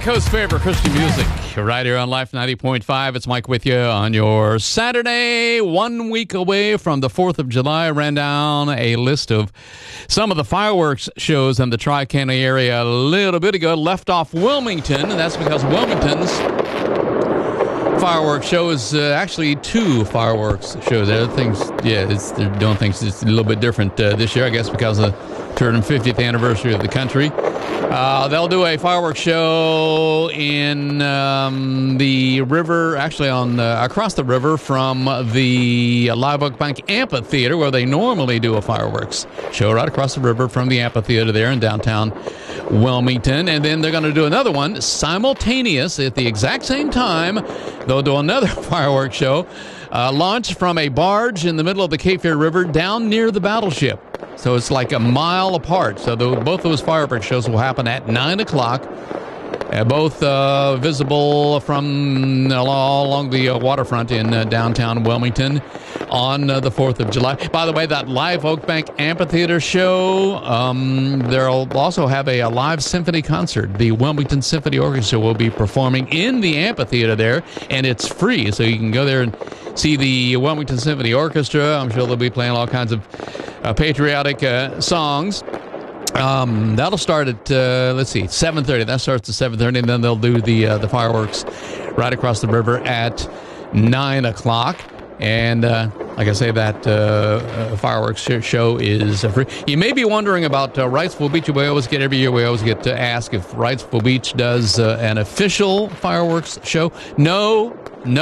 Coast's favorite Christian music, right here on Life 90.5. It's Mike with you on your Saturday, 1 week away from the 4th of July. I ran down a list of some of the fireworks shows in the Tri-County area a little bit ago. Left off Wilmington, and that's because Wilmington's fireworks show is actually two fireworks shows. They're doing things just a little bit different this year, I guess, because of the 250th anniversary of the country. They'll do a fireworks show in the river, actually on across the river from the Live Oak Bank Amphitheater, where they normally do a fireworks show, right across the river from the amphitheater there in downtown Wilmington. And then they're going to do another one simultaneous at the exact same time. They'll do another fireworks show launched from a barge in the middle of the Cape Fear River down near the battleship. So it's like a mile apart. So both those fireworks shows will happen at 9 o'clock. Both visible from along the waterfront in downtown Wilmington on the 4th of July. By the way, that Live Oak Bank Amphitheater show, they'll also have a live symphony concert. The Wilmington Symphony Orchestra will be performing in the amphitheater there, and it's free. So you can go there and see the Wilmington Symphony Orchestra. I'm sure they'll be playing all kinds of patriotic songs. That'll start at 7:30. That starts at 7:30, and then they'll do the fireworks right across the river at 9 o'clock. And like I say, that fireworks show is free. You may be wondering about Wrightsville Beach. Every year we always get asked if Wrightsville Beach does an official fireworks show. No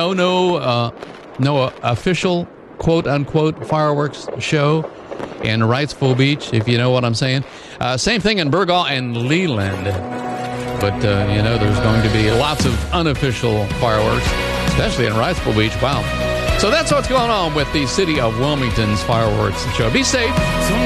official quote-unquote fireworks show in Wrightsville Beach, if you know what I'm saying. Same thing in Burgaw and Leland. But, there's going to be lots of unofficial fireworks, especially in Wrightsville Beach. Wow. So that's what's going on with the city of Wilmington's fireworks show. Be safe.